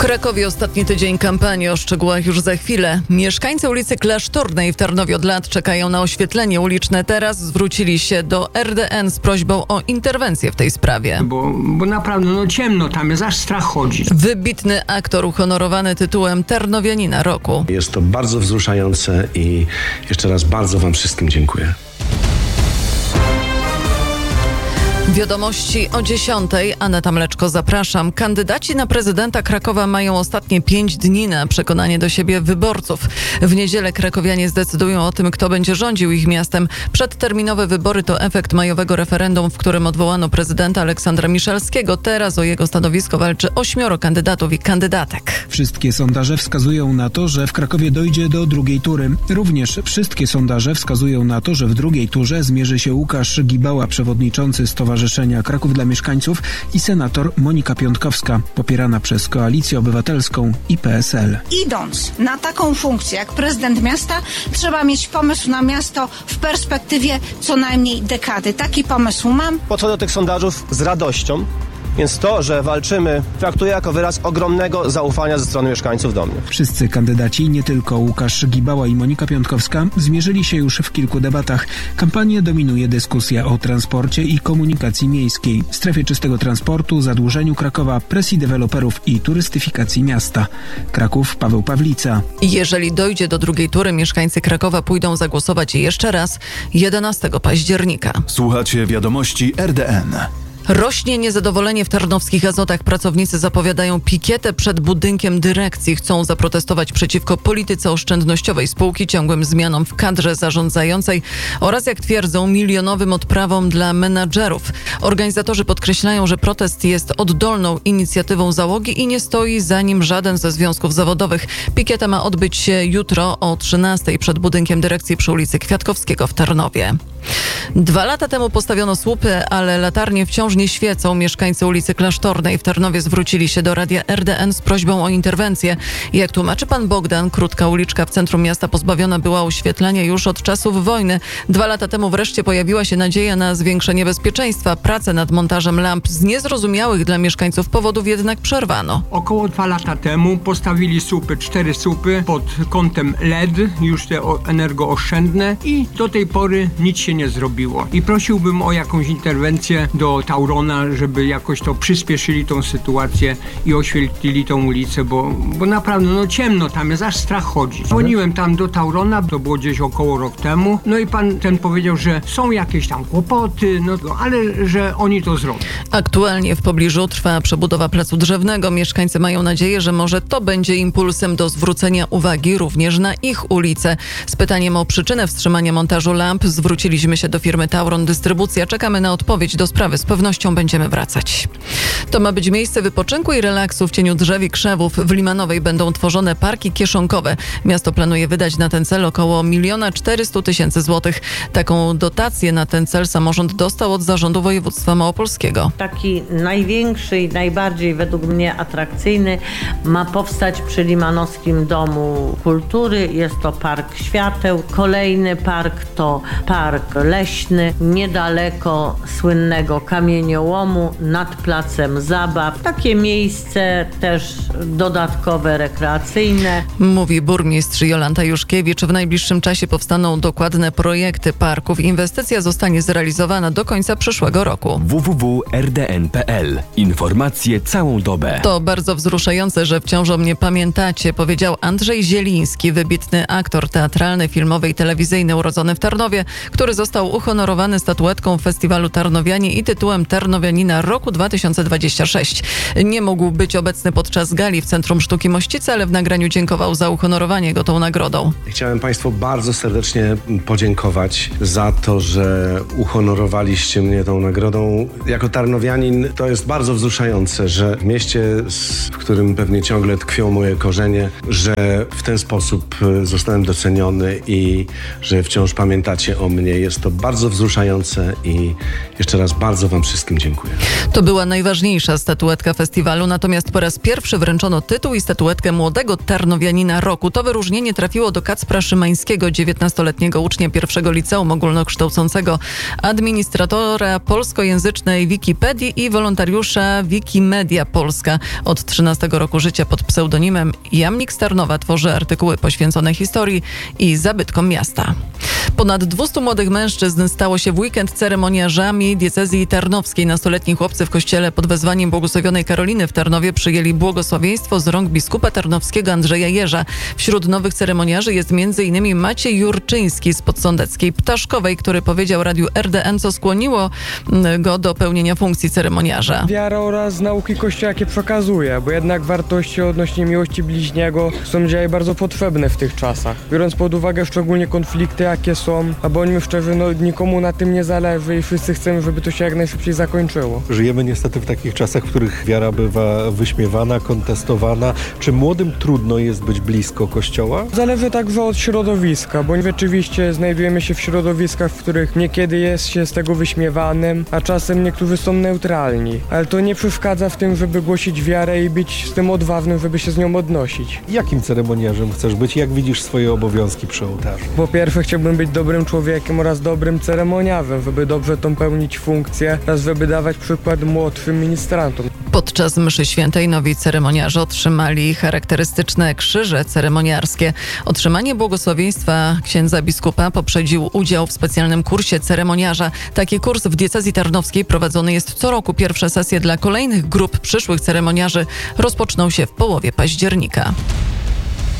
Krakowie ostatni tydzień kampanii, o szczegółach już za chwilę. Mieszkańcy ulicy Klasztornej w Tarnowie od lat czekają na oświetlenie uliczne. Teraz zwrócili się do RDN z prośbą o interwencję w tej sprawie. Bo naprawdę ciemno tam jest, aż strach chodzić. Wybitny aktor uhonorowany tytułem Tarnowianina Roku. Jest to bardzo wzruszające i jeszcze raz bardzo wam wszystkim dziękuję. Wiadomości o 10:00. Aneta Mleczko, zapraszam. Kandydaci na prezydenta Krakowa mają ostatnie 5 dni na przekonanie do siebie wyborców. W niedzielę krakowianie zdecydują o tym, kto będzie rządził ich miastem. Przedterminowe wybory to efekt majowego referendum, w którym odwołano prezydenta Aleksandra Miszalskiego. Teraz o jego stanowisko walczy 8 kandydatów i kandydatek. Wszystkie sondaże wskazują na to, że w Krakowie dojdzie do drugiej tury. Również wszystkie sondaże wskazują na to, że w drugiej turze zmierzy się Łukasz Gibała, przewodniczący Stowarzyszenia Kraków dla Mieszkańców, i senator Monika Piątkowska, popierana przez Koalicję Obywatelską i PSL. Idąc na taką funkcję jak prezydent miasta, trzeba mieć pomysł na miasto w perspektywie co najmniej dekady. Taki pomysł mam. Podchodzę do tych sondażów z radością. Więc to, że walczymy, traktuję jako wyraz ogromnego zaufania ze strony mieszkańców do mnie. Wszyscy kandydaci, nie tylko Łukasz Gibała i Monika Piątkowska, zmierzyli się już w kilku debatach. Kampanię dominuje dyskusja o transporcie i komunikacji miejskiej, strefie czystego transportu, zadłużeniu Krakowa, presji deweloperów i turystyfikacji miasta. Kraków, Paweł Pawlica. Jeżeli dojdzie do drugiej tury, mieszkańcy Krakowa pójdą zagłosować jeszcze raz 11 października. Słuchacie wiadomości RDN. Rośnie niezadowolenie w tarnowskich Azotach. Pracownicy zapowiadają pikietę przed budynkiem dyrekcji. Chcą zaprotestować przeciwko polityce oszczędnościowej spółki, ciągłym zmianom w kadrze zarządzającej oraz, jak twierdzą, milionowym odprawom dla menadżerów. Organizatorzy podkreślają, że protest jest oddolną inicjatywą załogi i nie stoi za nim żaden ze związków zawodowych. Pikieta ma odbyć się jutro o 13:00 przed budynkiem dyrekcji przy ulicy Kwiatkowskiego w Tarnowie. 2 lata temu postawiono słupy, ale latarnie wciąż nie świecą. Mieszkańcy ulicy Klasztornej w Tarnowie zwrócili się do radia RDN z prośbą o interwencję. Jak tłumaczy pan Bogdan, krótka uliczka w centrum miasta pozbawiona była oświetlenia już od czasów wojny. 2 lata temu wreszcie pojawiła się nadzieja na zwiększenie bezpieczeństwa. Prace nad montażem lamp z niezrozumiałych dla mieszkańców powodów jednak przerwano. Około 2 lata temu postawili słupy, 4 słupy pod kątem LED, już te energooszczędne, i do tej pory nic się nie zrobiło. I prosiłbym o jakąś interwencję do Taurona, żeby jakoś to przyspieszyli tą sytuację i oświetlili tą ulicę, bo naprawdę ciemno tam jest, aż strach chodzić. Dzwoniłem tam do Taurona, to było gdzieś około rok temu, i pan ten powiedział, że są jakieś tam kłopoty, ale że oni to zrobią. Aktualnie w pobliżu trwa przebudowa Placu Drzewnego. Mieszkańcy mają nadzieję, że może to będzie impulsem do zwrócenia uwagi również na ich ulicę. Z pytaniem o przyczynę wstrzymania montażu lamp zwróciliśmy się do firmy Tauron Dystrybucja. Czekamy na odpowiedź do sprawy. Z pewnością będziemy wracać. To ma być miejsce wypoczynku i relaksu w cieniu drzew i krzewów. W Limanowej będą tworzone parki kieszonkowe. Miasto planuje wydać na ten cel około 1 400 000 złotych. Taką dotację na ten cel samorząd dostał od Zarządu Województwa Małopolskiego. Taki największy i najbardziej według mnie atrakcyjny ma powstać przy Limanowskim Domu Kultury. Jest to Park Świateł. Kolejny park to Park Leśny, niedaleko słynnego kamieniołomu, nad placem zabaw. Takie miejsce też dodatkowe, rekreacyjne. Mówi burmistrz Jolanta Juszkiewicz. W najbliższym czasie powstaną dokładne projekty parków. Inwestycja zostanie zrealizowana do końca przyszłego roku. www.rdn.pl. Informacje całą dobę. To bardzo wzruszające, że wciąż o mnie pamiętacie, powiedział Andrzej Zieliński, wybitny aktor teatralny, filmowy i telewizyjny urodzony w Tarnowie, który został uhonorowany statuetką Festiwalu Tarnowianie i tytułem Tarnowianina Roku 2026. Nie mógł być obecny podczas gali w Centrum Sztuki Mościce, ale w nagraniu dziękował za uhonorowanie go tą nagrodą. Chciałem Państwu bardzo serdecznie podziękować za to, że uhonorowaliście mnie tą nagrodą. Jako tarnowianin to jest bardzo wzruszające, że w mieście, w którym pewnie ciągle tkwią moje korzenie, że w ten sposób zostałem doceniony i że wciąż pamiętacie o mnie Jest to bardzo wzruszające i jeszcze raz bardzo wam wszystkim dziękuję. To była najważniejsza statuetka festiwalu, natomiast po raz pierwszy wręczono tytuł i statuetkę Młodego Tarnowianina Roku. To wyróżnienie trafiło do Kacpra Szymańskiego, 19-letniego ucznia pierwszego liceum ogólnokształcącego, administratora polskojęzycznej Wikipedii i wolontariusza Wikimedia Polska. Od 13 roku życia pod pseudonimem Jamnik z Tarnowa tworzy artykuły poświęcone historii i zabytkom miasta. Ponad 200 młodych mężczyzn stało się w weekend ceremoniarzami diecezji tarnowskiej. Nastoletni chłopcy w kościele pod wezwaniem błogosławionej Karoliny w Tarnowie przyjęli błogosławieństwo z rąk biskupa tarnowskiego Andrzeja Jerza. Wśród nowych ceremoniarzy jest m.in. Maciej Jurczyński z Podsądeckiej Ptaszkowej, który powiedział Radiu RDN, co skłoniło go do pełnienia funkcji ceremoniarza. Wiara oraz nauki Kościoła, jakie przekazuje, bo jednak wartości odnośnie miłości bliźniego są dzisiaj bardzo potrzebne w tych czasach. Biorąc pod uwagę szczególnie konflikty, jakie są, a bądźmy szczerzy, nikomu na tym nie zależy i wszyscy chcemy, żeby to się jak najszybciej zakończyło. Żyjemy niestety w takich czasach, w których wiara bywa wyśmiewana, kontestowana. Czy młodym trudno jest być blisko Kościoła? Zależy także od środowiska, bo rzeczywiście znajdujemy się w środowiskach, w których niekiedy jest się z tego wyśmiewanym, a czasem niektórzy są neutralni. Ale to nie przeszkadza w tym, żeby głosić wiarę i być z tym odważnym, żeby się z nią odnosić. Jakim ceremoniarzem chcesz być? Jak widzisz swoje obowiązki przy ołtarzu? Po pierwsze chciałbym być dobrym człowiekiem oraz dobrym ceremoniarzem, żeby dobrze tą pełnić funkcję oraz żeby dawać przykład młodszym ministrantom. Podczas mszy świętej nowi ceremoniarze otrzymali charakterystyczne krzyże ceremoniarskie. Otrzymanie błogosławieństwa księdza biskupa poprzedził udział w specjalnym kursie ceremoniarza. Taki kurs w diecezji tarnowskiej prowadzony jest co roku. Pierwsze sesje dla kolejnych grup przyszłych ceremoniarzy rozpoczną się w połowie października.